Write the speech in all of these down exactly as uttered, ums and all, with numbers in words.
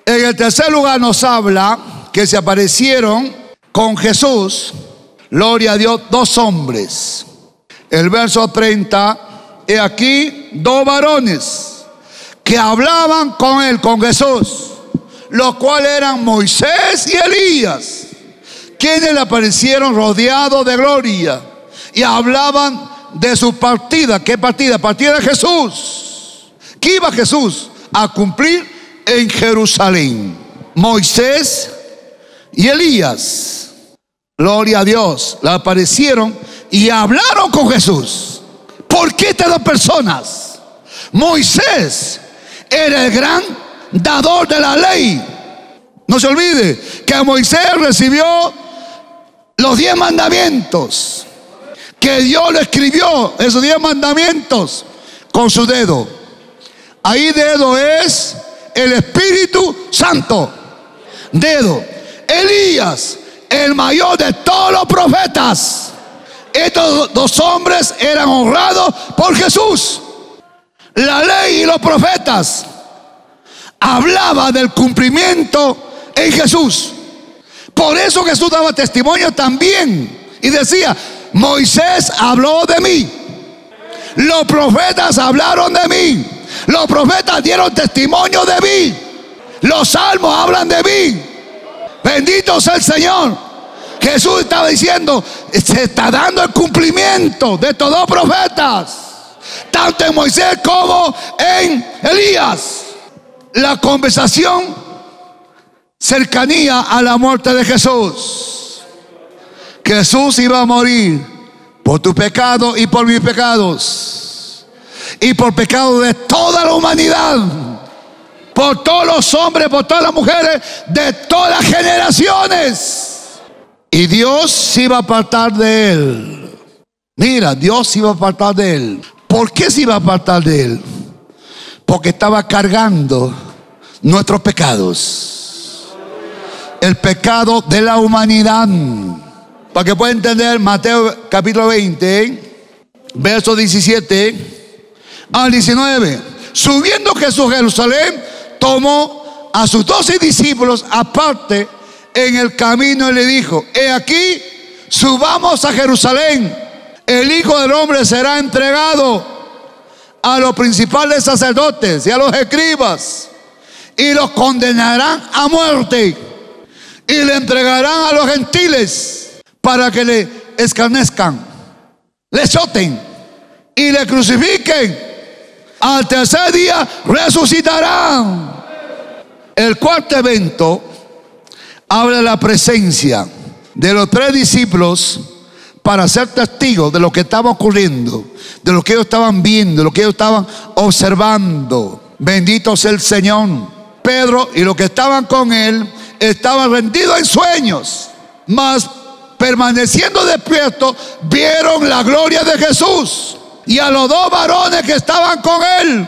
En el tercer lugar nos habla que se aparecieron con Jesús, gloria a Dios, dos hombres. El verso treinta, he aquí dos varones que hablaban con él, con Jesús, los cuales eran Moisés y Elías, quienes le aparecieron rodeados de gloria y hablaban de su partida. ¿Qué partida? Partida de Jesús. ¿Qué iba Jesús a cumplir en Jerusalén? Moisés y Elías, gloria a Dios, le aparecieron y hablaron con Jesús. ¿Por qué estas dos personas? Moisés era el gran dador de la ley. No se olvide que Moisés recibió los diez mandamientos, que Dios le escribió esos diez mandamientos con su dedo. Ahí dedo es el Espíritu Santo. Dedo. Elías, el mayor de todos los profetas. Estos dos hombres eran honrados por Jesús. La ley y los profetas hablaba del cumplimiento en Jesús. Por eso Jesús daba testimonio también y decía: Moisés habló de mí, los profetas hablaron de mí, los profetas dieron testimonio de mí, los salmos hablan de mí. Bendito sea el Señor. Jesús estaba diciendo: se está dando el cumplimiento de estos dos profetas, tanto en Moisés como en Elías. La conversación, cercanía a la muerte de Jesús. Jesús iba a morir por tu pecado y por mis pecados, y por pecado de toda la humanidad, por todos los hombres, por todas las mujeres, de todas las generaciones. Y Dios se iba a apartar de él. Mira, Dios se iba a apartar de él. ¿Por qué se iba a apartar de él? Porque estaba cargando nuestros pecados, el pecado de la humanidad. Para que pueda entender, Mateo capítulo veinte, verso diecisiete al diecinueve. Subiendo Jesús a Jerusalén, tomó a sus doce discípulos aparte en el camino y le dijo: he aquí, subamos a Jerusalén. El Hijo del Hombre será entregado a los principales sacerdotes y a los escribas, y los condenarán a muerte, y le entregarán a los gentiles para que le escarnezcan, le azoten y le crucifiquen. Al tercer día resucitarán. El cuarto evento habla de la presencia de los tres discípulos para ser testigos de lo que estaba ocurriendo, de lo que ellos estaban viendo, de lo que ellos estaban observando. Bendito sea el Señor. Pedro y los que estaban con él estaban rendidos en sueños, mas permaneciendo despiertos vieron la gloria de Jesús y a los dos varones que estaban con él.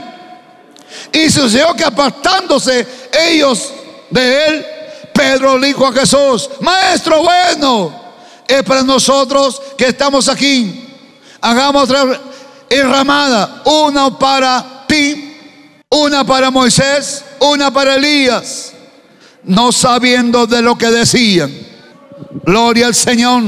Y sucedió que apartándose ellos de él, Pedro le dijo a Jesús: Maestro bueno, es para nosotros que estamos aquí, hagamos tres enramadas, una para ti, una para Moisés, una para Elías. No sabiendo de lo que decían. Gloria al Señor.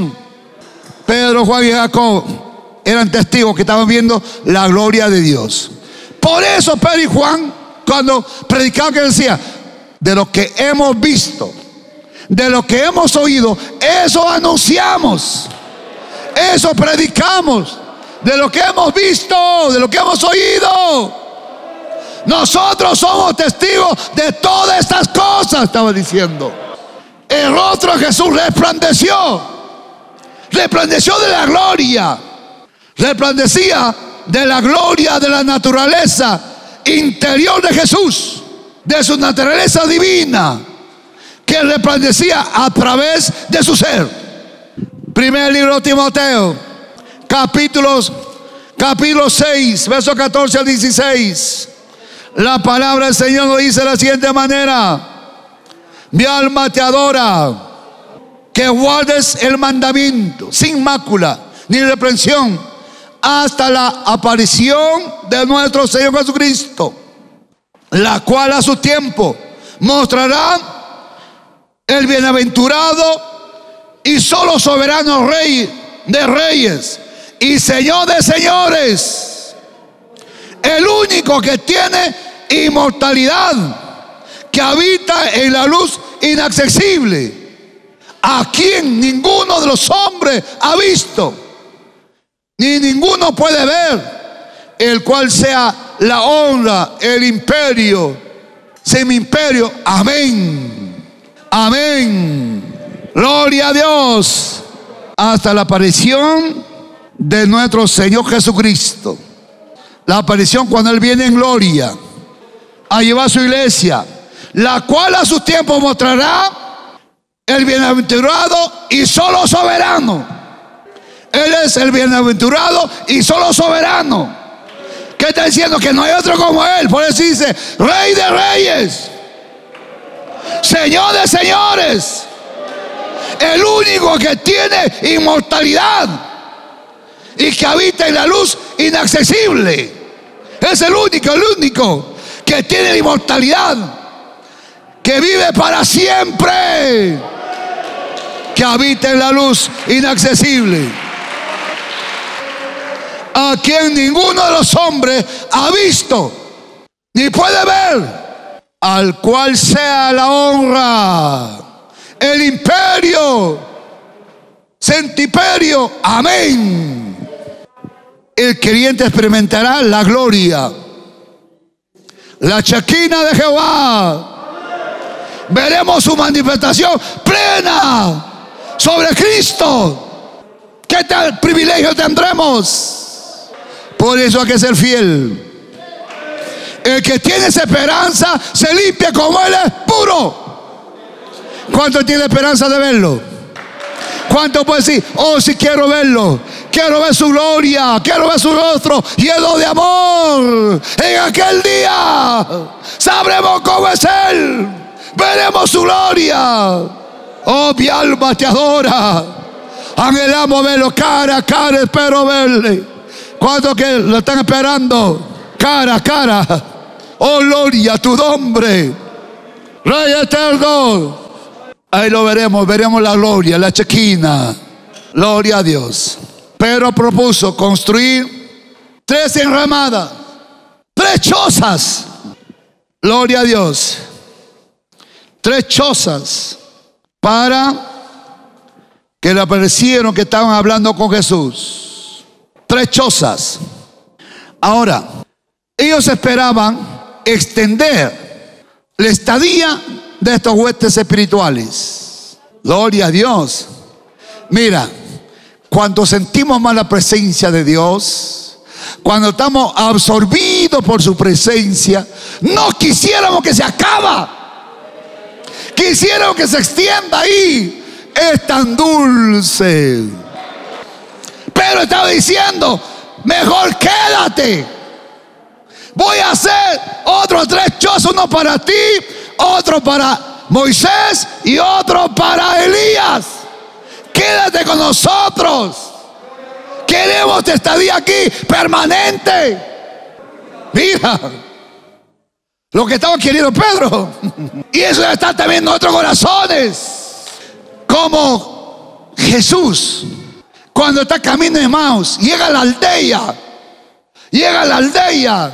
Pedro, Juan y Jacob eran testigos que estaban viendo la gloria de Dios. Por eso Pedro y Juan, cuando predicaban, que decía: de lo que hemos visto, de lo que hemos oído, eso anunciamos, eso predicamos. De lo que hemos visto, de lo que hemos oído, nosotros somos testigos de todas estas cosas, estaba diciendo. El rostro de Jesús resplandeció, resplandeció de la gloria, resplandecía de la gloria de la naturaleza interior de Jesús, de su naturaleza divina, que resplandecía a través de su ser. Primer libro de Timoteo, capítulos, capítulo seis, verso catorce al dieciséis. La palabra del Señor nos dice de la siguiente manera: mi alma te adora, que guardes el mandamiento sin mácula ni reprensión hasta la aparición de nuestro Señor Jesucristo, la cual a su tiempo mostrará el bienaventurado y solo soberano Rey de reyes y Señor de señores, el único que tiene inmortalidad, que habita en la luz inaccesible, a quien ninguno de los hombres ha visto, ni ninguno puede ver, el cual sea la honra, el imperio, semi-imperio. Amén. Amén. Gloria a Dios. Hasta la aparición de nuestro Señor Jesucristo. La aparición cuando Él viene en gloria a llevar su iglesia, la cual a su tiempo mostrará el bienaventurado y solo soberano. Él es el bienaventurado y solo soberano. ¿Qué está diciendo? Que no hay otro como Él. Por eso dice Rey de reyes, Señor de señores, el único que tiene inmortalidad y que habita en la luz inaccesible. Es el único, el único que tiene la inmortalidad, que vive para siempre, que habita en la luz inaccesible, a quien ninguno de los hombres ha visto ni puede ver, al cual sea la honra, el imperio, centimperio. Amén. El creyente experimentará la gloria, la Shekinah de Jehová. Veremos su manifestación plena sobre Cristo. ¿Qué tal privilegio tendremos? Por eso hay que ser fiel. El que tiene esa esperanza se limpia como Él es puro. ¿Cuánto tiene esperanza de verlo? ¿Cuánto puede decir? Oh, si quiero verlo, quiero ver su gloria, quiero ver su rostro lleno de amor. En aquel día sabremos cómo es Él, veremos su gloria. Oh, mi alma te adora, anhelamos verlo cara a cara, espero verle. ¿Cuántos que lo están esperando? Cara a cara. Oh, gloria a tu nombre, Rey eterno. Ahí lo veremos, veremos la gloria, la Shekinah. Gloria a Dios. Pero propuso construir tres enramadas, tres chozas. Gloria a Dios. Tres chozas para que le aparecieron que estaban hablando con Jesús. Tres chozas. Ahora, ellos esperaban extender la estadía de estos huestes espirituales. Gloria a Dios. Mira, cuando sentimos más la presencia de Dios, cuando estamos absorbidos por su presencia, no quisiéramos que se acaba, quisiéramos que se extienda ahí. Es tan dulce. Pero estaba diciendo, mejor quédate. Voy a hacer otros tres chozos, uno para ti, otro para Moisés y otro para Elías. Quédate con nosotros. Queremos tu estadía aquí permanente. Mira lo que estaba queriendo Pedro. Y eso está también en nuestros corazones. Como Jesús, cuando está camino de Emaús, llega a la aldea. Llega a la aldea.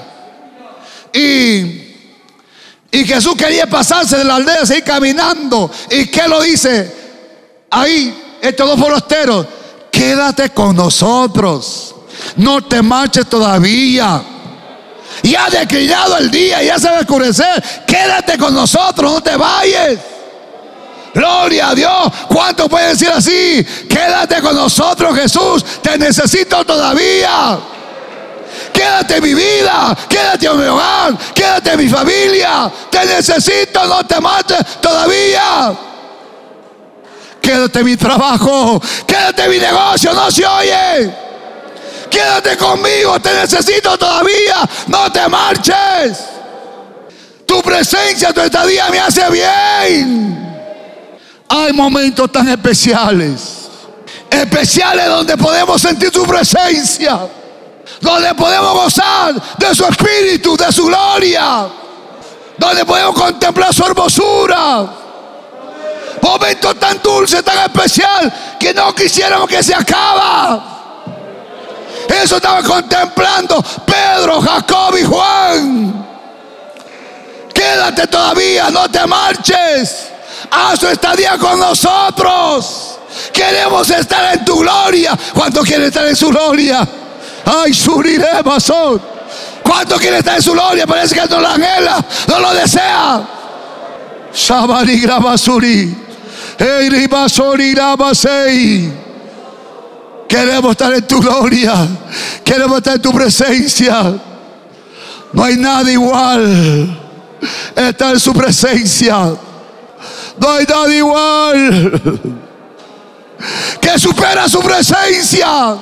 Y Y Jesús quería pasarse de la aldea, seguir caminando. ¿Y qué lo dice? Ahí, estos dos forasteros: quédate con nosotros, no te marches todavía. Ya ha declinado el día, ya se va a oscurecer. Quédate con nosotros, no te vayas. Gloria a Dios. ¿Cuántos pueden decir así? Quédate con nosotros, Jesús, te necesito todavía. Quédate en mi vida, quédate en mi hogar, quédate en mi familia. Te necesito, no te marches todavía. Quédate en mi trabajo, quédate en mi negocio, no se oye. Quédate conmigo, te necesito todavía, no te marches. Tu presencia, tu estadía me hace bien. Hay momentos tan especiales, especiales donde podemos sentir tu presencia, donde podemos gozar de su espíritu, de su gloria. donde podemos contemplar su hermosura. Momento tan dulce, tan especial, que no quisiéramos que se acaba. Eso estaba contemplando Pedro, Jacob y Juan. Quédate todavía, no te marches. Haz tu estadía con nosotros. Queremos estar en tu gloria. ¿Cuántos quieren estar en su gloria? Ay, suriremos son. ¿Cuántos quieren estar en su gloria? Parece que no lo anhela, no lo desea. Shabari grabasuri. Ey, basori grabasei. Queremos estar en tu gloria. Queremos estar en tu presencia. No hay nada igual. Estar en su presencia. No hay nada igual que supera su presencia.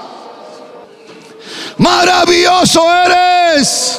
Maravilloso eres.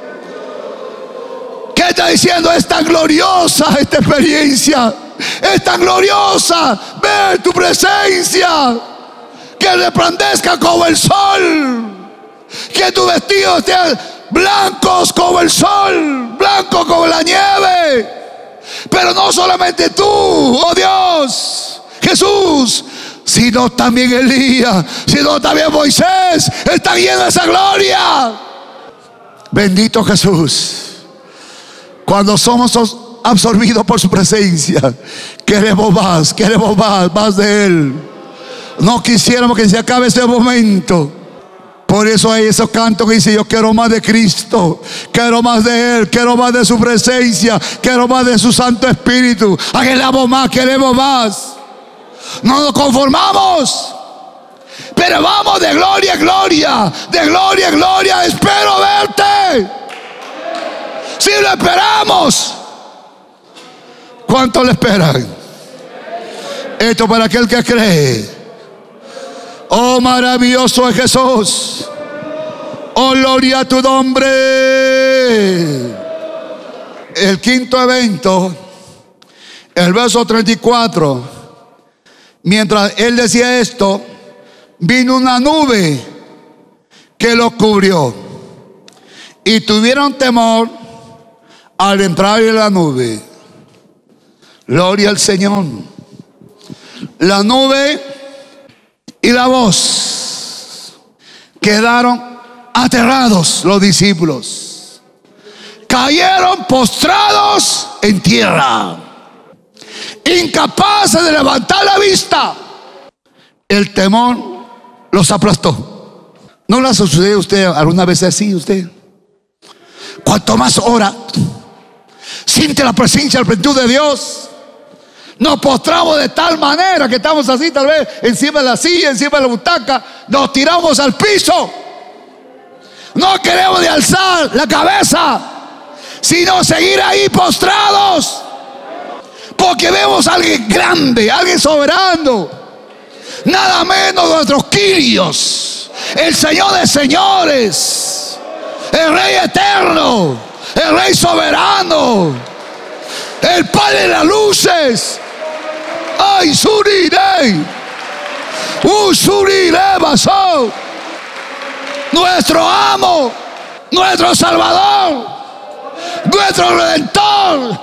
¿Qué está diciendo? Es tan gloriosa esta experiencia. Es tan gloriosa ver tu presencia. Que resplandezca como el sol. Que tus vestidos sean blancos como el sol, blancos como la nieve. Pero no solamente tú, oh Dios, Jesús, sino también Elías, sino también Moisés, están llenos de esa gloria. Bendito Jesús. Cuando somos absorbidos por su presencia, queremos más, queremos más, más de Él. No quisiéramos que se acabe ese momento. Por eso hay esos cantos que dicen: yo quiero más de Cristo, quiero más de Él, quiero más de su presencia, quiero más de su Santo Espíritu. Anhelamos más, queremos más. No nos conformamos, pero vamos de gloria en gloria, de gloria en gloria. Espero verte. Si lo esperamos, ¿cuánto le esperan? Esto para aquel que cree. Oh, maravilloso es Jesús. Oh, gloria a tu nombre. El quinto evento, el verso treinta y cuatro. Mientras él decía esto, vino una nube que los cubrió, y tuvieron temor al entrar en la nube. Gloria al Señor. La nube y la voz quedaron aterrados los discípulos. Cayeron postrados en tierra, incapaces de levantar la vista. El temor los aplastó. ¿No le ha sucedido a usted alguna vez así? Usted, cuanto más ora, siente la presencia, la plenitud de Dios. Nos postramos de tal manera que estamos así, tal vez encima de la silla, encima de la butaca, nos tiramos al piso. No queremos ni alzar la cabeza, sino seguir ahí postrados, porque vemos a alguien grande, alguien soberano, nada menos nuestros Kyrios, el Señor de señores, el Rey eterno, el Rey soberano, el Padre de las luces. Ay, Surirei, uh, Surirei basó, nuestro amo, nuestro Salvador, nuestro Redentor.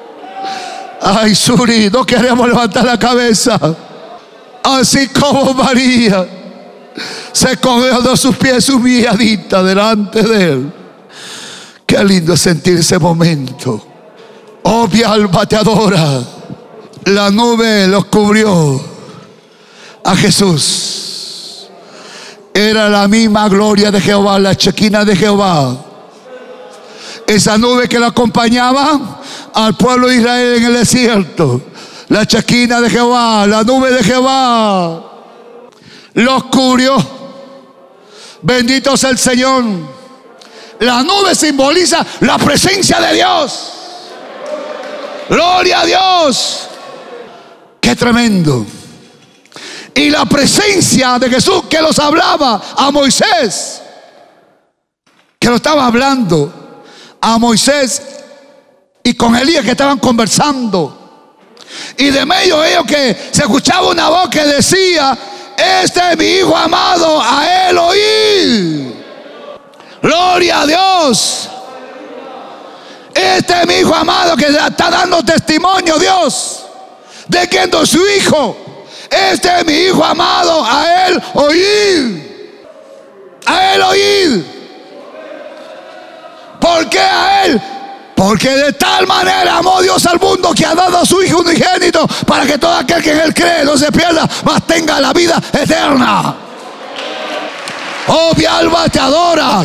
Ay, Suri, no queremos levantar la cabeza. Así como María se cogió de sus pies humilladita delante de Él. Qué lindo es sentir ese momento. Oh, mi alma te adora. La nube los cubrió a Jesús. Era la misma gloria de Jehová, la Shekinah de Jehová. Esa nube que lo acompañaba al pueblo de Israel en el desierto. La Shekinah de Jehová, la nube de Jehová los cubrió. Bendito sea el Señor. La nube simboliza la presencia de Dios. Gloria a Dios. Qué tremendo. Y la presencia de Jesús que los hablaba a Moisés, que lo estaba hablando a Moisés y con Elías, que estaban conversando, y de medio de ellos que se escuchaba una voz que decía: este es mi hijo amado, a él oíd. Gloria a Dios. Este es mi hijo amado que está dando testimonio, Dios, de que es su hijo. Este es mi hijo amado, a él oíd. A él oíd. ¿Por qué a él? Porque de tal manera amó Dios al mundo que ha dado a su hijo unigénito, para que todo aquel que en él cree no se pierda, mas tenga la vida eterna. Oh, mi alma te adora.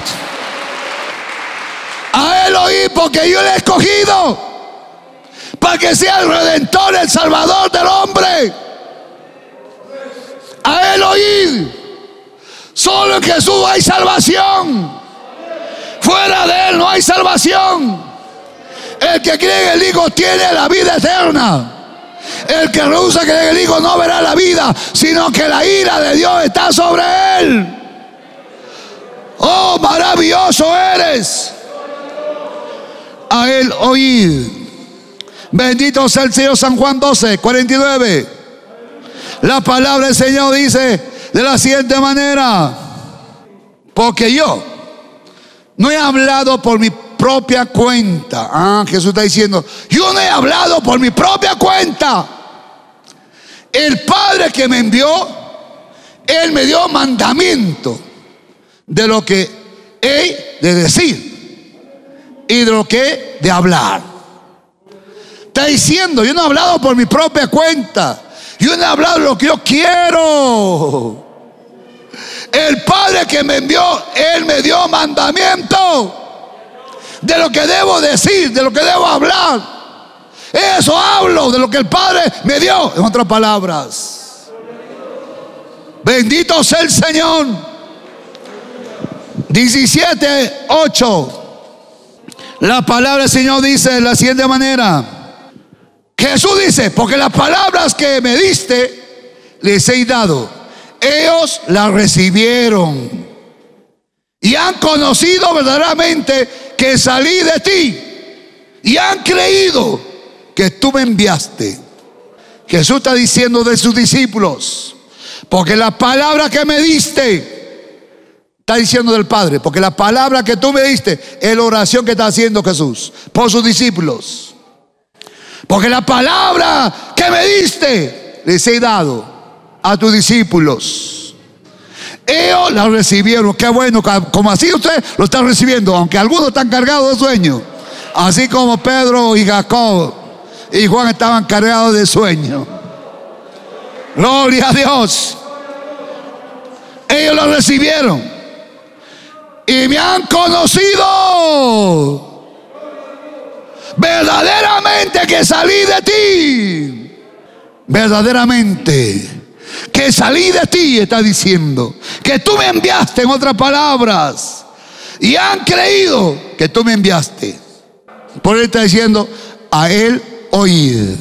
A él oí, porque yo le he escogido para que sea el redentor, el salvador del hombre. A él oíd. Solo en Jesús hay salvación. Fuera de él no hay salvación. El que cree en el Hijo tiene la vida eterna. El que rehúsa creer en el Hijo no verá la vida, sino que la ira de Dios está sobre él. Oh, maravilloso eres. A él oíd. Bendito sea el Señor. San Juan doce, cuarenta y nueve. La palabra del Señor dice de la siguiente manera: porque yo no he hablado por mi propia cuenta. Ah, Jesús está diciendo: yo no he hablado por mi propia cuenta. El Padre que me envió, Él me dio mandamiento de lo que he de decir y de lo que he de hablar. Está diciendo: yo no he hablado por mi propia cuenta. Yo no he hablado de lo que yo quiero. El Padre que me envió, Él me dio mandamiento de lo que debo decir, de lo que debo hablar. Eso hablo, de lo que el Padre me dio. En otras palabras, bendito sea el Señor. diecisiete, ocho. La palabra del Señor dice de la siguiente manera: Jesús dice: porque las palabras que me diste les he dado, ellos las recibieron y han conocido verdaderamente que salí de ti, y han creído que tú me enviaste. Jesús está diciendo de sus discípulos: porque la palabra que me diste, está diciendo del Padre, porque la palabra que tú me diste es la oración que está haciendo Jesús por sus discípulos. Porque la palabra que me diste les he dado a tus discípulos. Ellos la recibieron. Qué bueno, como así usted lo está recibiendo, aunque algunos están cargados de sueño, así como Pedro y Jacob y Juan estaban cargados de sueño. Gloria a Dios. Ellos lo recibieron y me han conocido verdaderamente que salí de ti. Verdaderamente que salí de ti, está diciendo que tú me enviaste, en otras palabras, y han creído que tú me enviaste. Por él está diciendo: a él oír.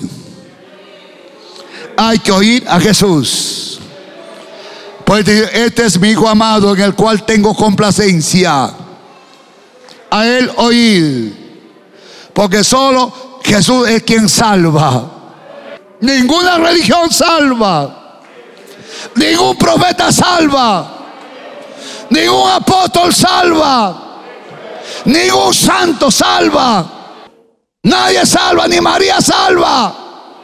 Hay que oír a Jesús. Pues este es mi Hijo amado, en el cual tengo complacencia. A él oír. Porque solo Jesús es quien salva. Ninguna religión salva. Ningún profeta salva. Ningún apóstol salva. Ningún santo salva. Nadie salva, ni María salva.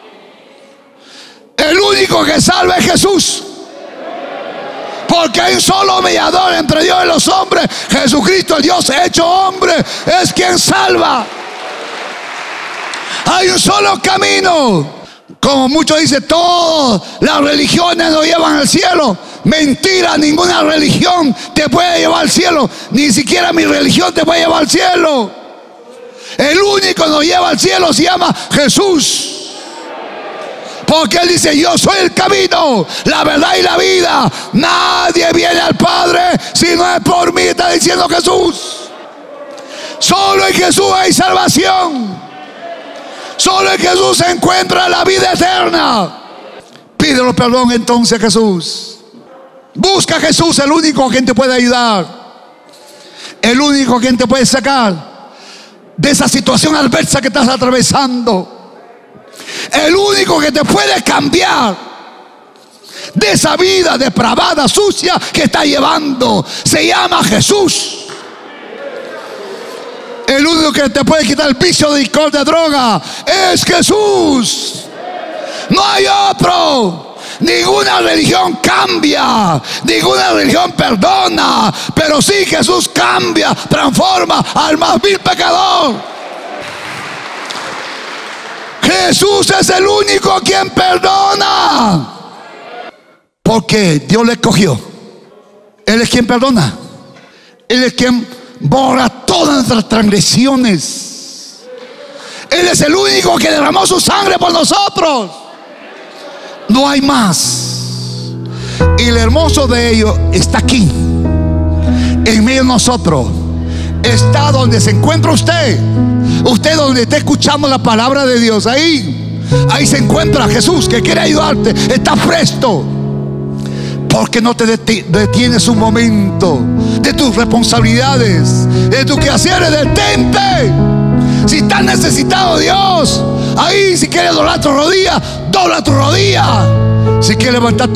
El único que salva es Jesús. Porque hay un solo mediador entre Dios y los hombres, Jesucristo, Dios hecho hombre, es quien salva. Hay un solo camino. Como muchos dicen, todas las religiones nos llevan al cielo. Mentira, ninguna religión te puede llevar al cielo. Ni siquiera mi religión te puede llevar al cielo. El único que nos lleva al cielo se llama Jesús. Porque Él dice: yo soy el camino, la verdad y la vida. Nadie viene al Padre si no es por mí, está diciendo Jesús. Solo en Jesús hay salvación. Solo en Jesús se encuentra la vida eterna. Pídelo perdón entonces a Jesús. Busca a Jesús, el único quien te puede ayudar, el único quien te puede sacar de esa situación adversa que estás atravesando. El único que te puede cambiar de esa vida depravada, sucia que está llevando, se llama Jesús. El único que te puede quitar el vicio de licor, de droga, es Jesús. No hay otro. Ninguna religión cambia, ninguna religión perdona, pero sí Jesús cambia, transforma al más vil pecador. Jesús es el único quien perdona, porque Dios le escogió. Él es quien perdona. Él es quien borra todas nuestras transgresiones. Él es el único que derramó su sangre por nosotros. No hay más. Y lo hermoso de ello está aquí, en medio de nosotros. Está donde se encuentra usted. Usted donde está escuchando la palabra de Dios. Ahí, ahí se encuentra Jesús, que quiere ayudarte. Está presto. Porque no te detienes un momento de tus responsabilidades, de tus quehaceres. Detente. Si estás necesitado de Dios, ahí si quieres doblar tu rodilla, dobla tu rodilla. Si quieres levantar tu